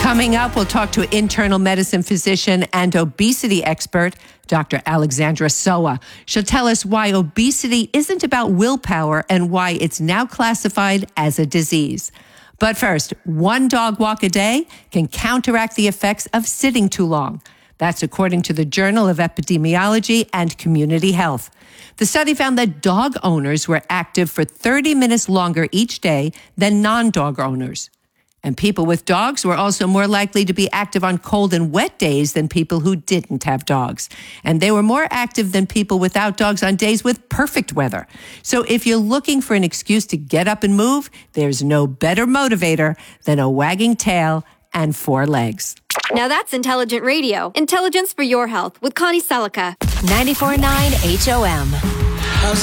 Coming up, we'll talk to internal medicine physician and obesity expert, Dr. Alexandra Soa. She'll tell us why obesity isn't about willpower and why it's now classified as a disease. But first, one dog walk a day can counteract the effects of sitting too long. That's according to the Journal of Epidemiology and Community Health. The study found that dog owners were active for 30 minutes longer each day than non-dog owners. And people with dogs were also more likely to be active on cold and wet days than people who didn't have dogs. And they were more active than people without dogs on days with perfect weather. So if you're looking for an excuse to get up and move, there's no better motivator than a wagging tail and 4 legs. Now that's intelligent radio. Intelligence for your health with Connie Selica. 94.9 HOM.